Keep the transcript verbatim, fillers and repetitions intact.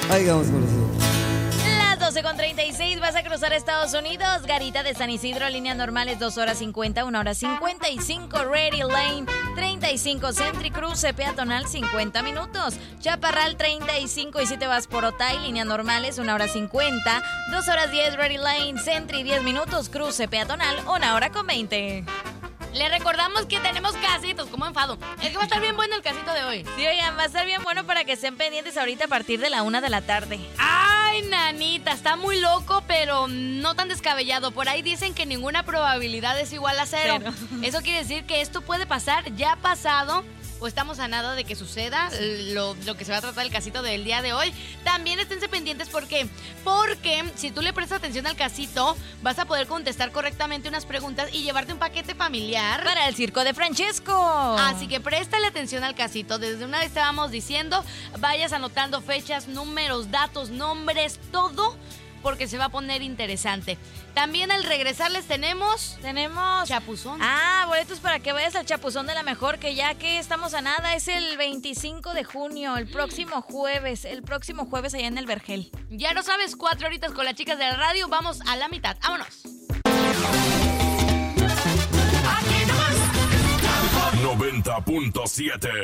Ahí vamos con eso. doce con treinta y seis, vas a cruzar Estados Unidos. Garita de San Isidro, líneas normales dos horas cincuenta, una hora cincuenta y cinco. Ready Lane treinta y cinco, Sentry cruce peatonal cincuenta minutos. Chaparral treinta y cinco, y si te vas por Otay, líneas normales una hora cincuenta, dos horas diez. Ready Lane Sentry diez minutos, cruce peatonal una hora con veinte. Le recordamos que tenemos casitos, como enfado. Es que va a estar bien bueno el casito de hoy. Sí, oigan, va a estar bien bueno para que estén pendientes ahorita a partir de la una de la tarde. Ay, nanita, está muy loco, pero no tan descabellado. Por ahí dicen que ninguna probabilidad es igual a cero. cero. Eso quiere decir que esto puede pasar, ya ha pasado, o estamos a nada de que suceda lo, lo que se va a tratar el casito del día de hoy. También esténse pendientes, ¿por qué? Porque si tú le prestas atención al casito, vas a poder contestar correctamente unas preguntas y llevarte un paquete familiar para el circo de Francesco. Así que préstale atención al casito. Desde una vez estábamos diciendo, vayas anotando fechas, números, datos, nombres, todo, porque se va a poner interesante. También al regresar les tenemos... Tenemos... Chapuzón. Ah, boletos para que vayas al Chapuzón de la Mejor, que ya que estamos a nada, es el veinticinco de junio, el próximo jueves, el próximo jueves allá en el Vergel. Ya lo sabes, cuatro horitas con las chicas de la radio, vamos a la mitad. ¡Vámonos! noventa punto siete